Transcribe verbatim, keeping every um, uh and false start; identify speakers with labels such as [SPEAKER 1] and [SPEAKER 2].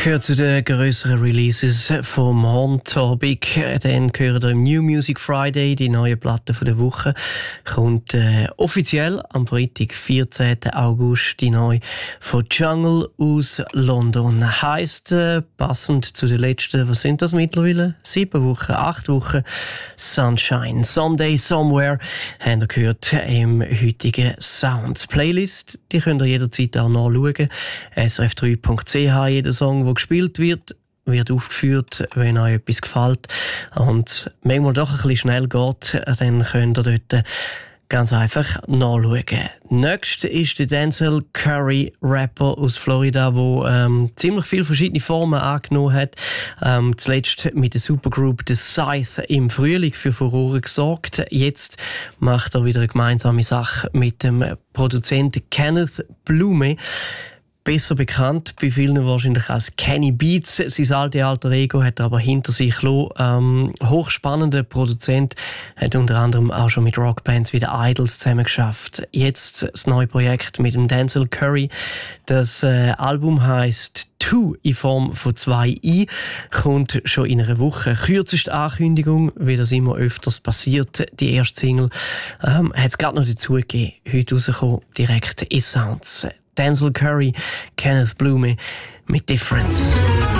[SPEAKER 1] Gehört zu den grösseren Releases vom Horn-Topic. Dann gehört im New Music Friday, die neue Platte der Woche. Kommt äh, offiziell am Freitag, vierzehnten August, die neue von Jungle aus London. Heisst, äh, passend zu den letzten, was sind das mittlerweile? Sieben Wochen, acht Wochen. Sunshine, Someday, Somewhere, haben ihr gehört im heutigen Sounds. Playlist, die könnt ihr jederzeit auch nachschauen. S R F drei Punkt C H, jeder Song, der gespielt wird, wird aufgeführt, wenn euch etwas gefällt und manchmal doch ein bisschen schnell geht, dann könnt ihr dort ganz einfach nachschauen. Nächst ist der Denzel Curry, Rapper aus Florida, der ähm, ziemlich viele verschiedene Formen angenommen hat. Ähm, zuletzt mit der Supergroup The Scythe im Frühling für Furore gesorgt. Jetzt macht er wieder eine gemeinsame Sache mit dem Produzenten Kenneth Blume. Besser bekannt bei vielen wahrscheinlich als Kenny Beats. Sein alte alter Ego hat er aber hinter sich gelassen. Ähm, hochspannender Produzent, hat unter anderem auch schon mit Rockbands wie den Idols zusammen geschafft. Jetzt das neue Projekt mit dem Denzel Curry. Das äh, Album heisst Two in Form von zwei I, kommt schon in einer Woche. Kürzeste Ankündigung, wie das immer öfters passiert. Die erste Single ähm, hat es gerade noch dazu gegeben. Heute rausgekommen, direkt in Sounds. Denzel Curry, Kenneth Blume mit Difference.